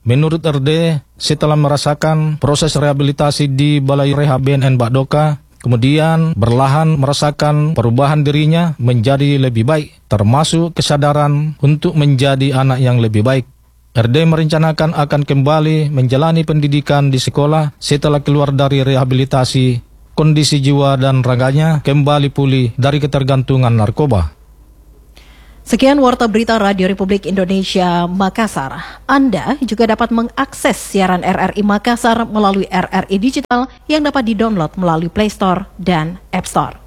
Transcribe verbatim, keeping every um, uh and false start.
Menurut R D, setelah merasakan proses rehabilitasi di Balai Rehab B N N Bakdoka, kemudian berlahan merasakan perubahan dirinya menjadi lebih baik, termasuk kesadaran untuk menjadi anak yang lebih baik. R D merencanakan akan kembali menjalani pendidikan di sekolah setelah keluar dari rehabilitasi. Kondisi jiwa dan raganya kembali pulih dari ketergantungan narkoba. Sekian Warta Berita Radio Republik Indonesia Makassar. Anda juga dapat mengakses siaran R R I Makassar melalui R R I Digital yang dapat didownload melalui Play Store dan App Store.